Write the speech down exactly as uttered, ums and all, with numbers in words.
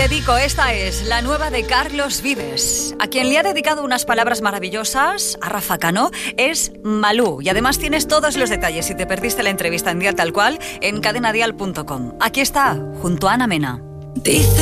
dedico, esta es la nueva de Carlos Vives. A quien le ha dedicado unas palabras maravillosas, a Rafa Cano, es Malú. Y además tienes todos los detalles, si te perdiste la entrevista en Día Tal Cual, en cadena dial punto com. Aquí está, junto a Ana Mena. Dice